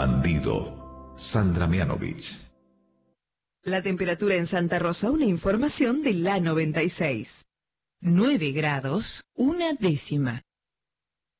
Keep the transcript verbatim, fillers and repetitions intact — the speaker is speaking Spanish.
Bandido, Sandra Mianovich. La temperatura en Santa Rosa, una información de la noventa y seis. nueve grados, una décima.